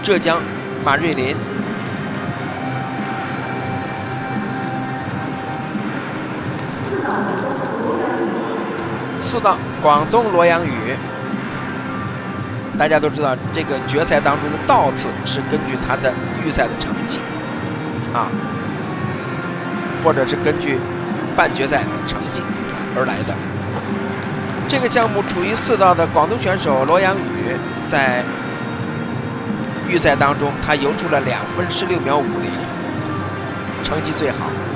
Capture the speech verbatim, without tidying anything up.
浙江马瑞林。四档广东罗阳宇。大家都知道，这个决赛当中的道次是根据他的预赛的成绩啊，或者是根据半决赛的成绩而来的。这个项目处于四道的广东选手罗阳宇，在预赛当中他游出了两分十六秒五零，成绩最好。